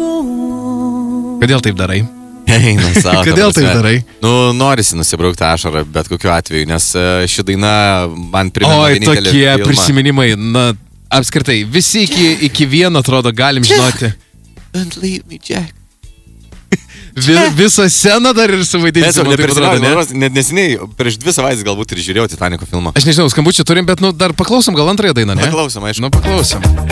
Kodėl taip darai? Eina savo. Kodėl taip darai? Nu, norisi nusibraukti ašarą, bet kokiu atveju, nes ši daina man primena vienintelį tokie filmą. prisiminimai, na, apskritai, visi iki vieno, atrodo, galim žinoti. Don't leave me, Jack. Visą sceną dar ir suvaidinti. Net nesiniai, prieš 2 savaitės galbūt ir žiūrėjau Titaniko filmą. Aš nežinau, skambučių turim, bet dar paklausom gal antrąją dainą, ne? Paklausom, aišku. Paklausom.